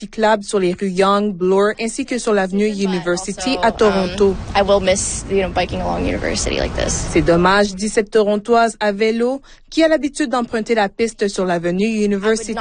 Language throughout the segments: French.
cyclables sur les rues Yonge, Bloor ainsi que sur l'avenue University à Toronto. I will miss, biking along University like this. C'est dommage, dit cette Torontoise à vélo qui a l'habitude d'emprunter la piste sur l'avenue University.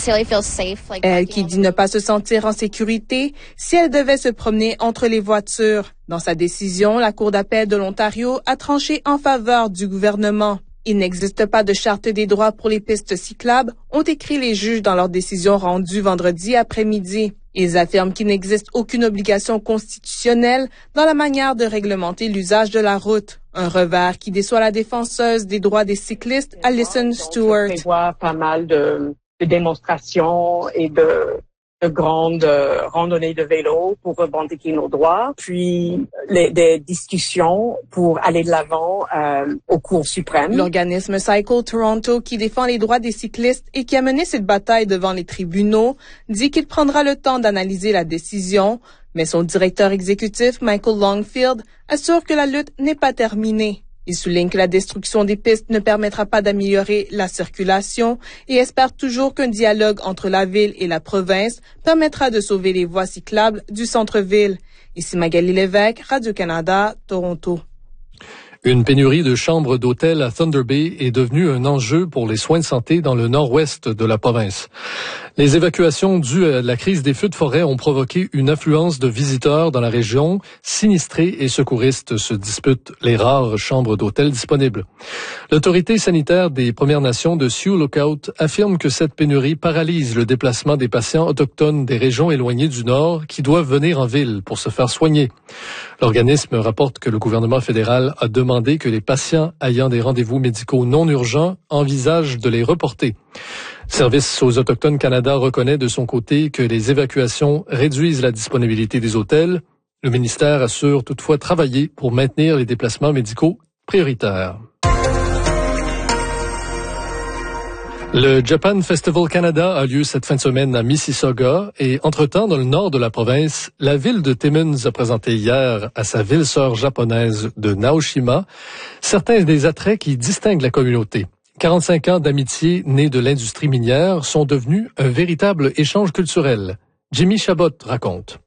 Elle qui dit ne pas se sentir en sécurité si elle devait se promener entre les voitures. Dans sa décision, la Cour d'appel de l'Ontario a tranché en faveur du gouvernement. Il n'existe pas de charte des droits pour les pistes cyclables, ont écrit les juges dans leur décision rendue vendredi après-midi. Ils affirment qu'il n'existe aucune obligation constitutionnelle dans la manière de réglementer l'usage de la route. Un revers qui déçoit la défenseuse des droits des cyclistes, Alison Stewart. On prévoit pas mal de démonstrations et de grandes randonnées de vélo pour revendiquer nos droits, puis des discussions pour aller de l'avant au Cour suprême. L'organisme Cycle Toronto, qui défend les droits des cyclistes et qui a mené cette bataille devant les tribunaux, dit qu'il prendra le temps d'analyser la décision, mais son directeur exécutif, Michael Longfield, assure que la lutte n'est pas terminée. Il souligne que la destruction des pistes ne permettra pas d'améliorer la circulation et espère toujours qu'un dialogue entre la ville et la province permettra de sauver les voies cyclables du centre-ville. Ici Magali Lévesque, Radio-Canada, Toronto. Une pénurie de chambres d'hôtel à Thunder Bay est devenue un enjeu pour les soins de santé dans le nord-ouest de la province. Les évacuations dues à la crise des feux de forêt ont provoqué une affluence de visiteurs dans la région. Sinistrés et secouristes se disputent les rares chambres d'hôtel disponibles. L'autorité sanitaire des Premières Nations de Sioux Lookout affirme que cette pénurie paralyse le déplacement des patients autochtones des régions éloignées du nord qui doivent venir en ville pour se faire soigner. L'organisme rapporte que le gouvernement fédéral a demandé que les patients ayant des rendez-vous médicaux non urgents envisagent de les reporter. Service aux Autochtones Canada reconnaît de son côté que les évacuations réduisent la disponibilité des hôtels. Le ministère assure toutefois travailler pour maintenir les déplacements médicaux prioritaires. Le Japan Festival Canada a lieu cette fin de semaine à Mississauga et entre-temps, dans le nord de la province, la ville de Timmins a présenté hier à sa ville-sœur japonaise de Naoshima certains des attraits qui distinguent la communauté. 45 ans d'amitié nés de l'industrie minière sont devenus un véritable échange culturel. Jimmy Chabot raconte.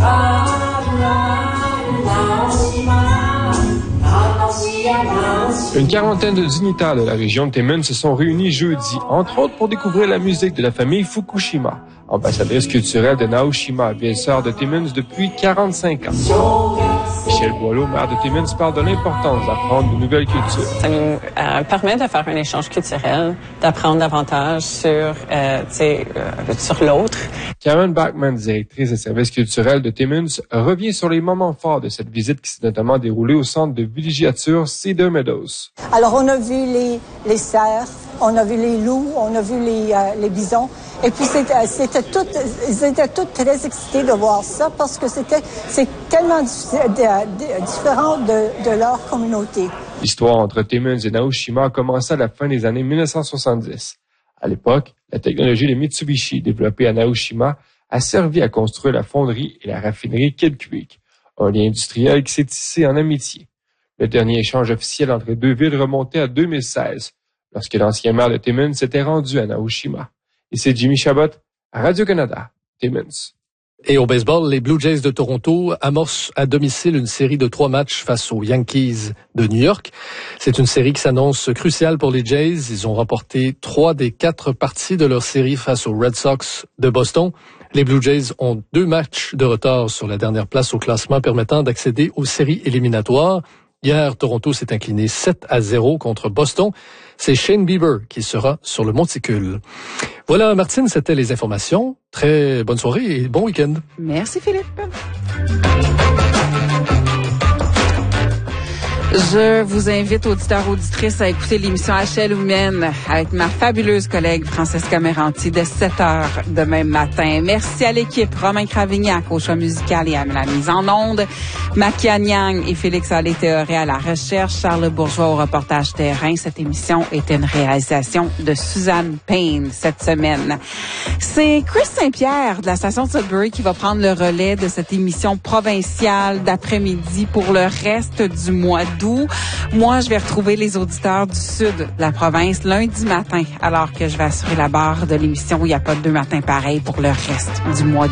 Une quarantaine de dignitaires de la région de Timmins se sont réunis jeudi, entre autres pour découvrir la musique de la famille Fukushima, ambassadrice culturelle de Naoshima, ville-sœur de Timmins depuis 45 ans. Michel Boileau, maire de Timmins, parle de l'importance d'apprendre de nouvelles cultures. Ça nous permet de faire un échange culturel, d'apprendre davantage sur l'autre. Karen Bachman, directrice des services culturels de Timmins, revient sur les moments forts de cette visite qui s'est notamment déroulée au centre de villégiature Cedar Meadows. Alors, on a vu les cerfs, on a vu les loups, on a vu les bisons. Et puis, ils étaient tous très excités de voir ça parce que c'est tellement différent de leur communauté. L'histoire entre Timmins et Naoshima a commencé à la fin des années 1970. À l'époque, la technologie de Mitsubishi développée à Naoshima a servi à construire la fonderie et la raffinerie Kidd Creek, un lien industriel qui s'est tissé en amitié. Le dernier échange officiel entre les deux villes remontait à 2016, lorsque l'ancien maire de Timmins s'était rendu à Naoshima. Et c'est Jimmy Chabot, à Radio-Canada, Timmins. Et au baseball, les Blue Jays de Toronto amorcent à domicile une série de 3 matchs face aux Yankees de New York. C'est une série qui s'annonce cruciale pour les Jays. Ils ont remporté 3 des 4 parties de leur série face aux Red Sox de Boston. Les Blue Jays ont 2 matchs de retard sur la dernière place au classement permettant d'accéder aux séries éliminatoires. Hier, Toronto s'est incliné 7-0 contre Boston. C'est Shane Bieber qui sera sur le monticule. Voilà, Martine, c'était les informations. Très bonne soirée et bon week-end. Merci, Philippe. Je vous invite, auditeurs, auditrices, à écouter l'émission HL Women avec ma fabuleuse collègue Francesca Merranti de 7h demain matin. Merci à l'équipe, Romain Cravignac au choix musical et à la mise en onde, Makia Niang et Félix Allé-Théoré à la recherche, Charles Bourgeois au reportage terrain. Cette émission est une réalisation de Suzanne Payne cette semaine. C'est Chris Saint-Pierre de la station de Sudbury qui va prendre le relais de cette émission provinciale d'après-midi pour le reste du mois d'août. Moi, je vais retrouver les auditeurs du sud de la province lundi matin, alors que je vais assurer la barre de l'émission où il n'y a pas de 2 matins pareils pour le reste du mois d'août.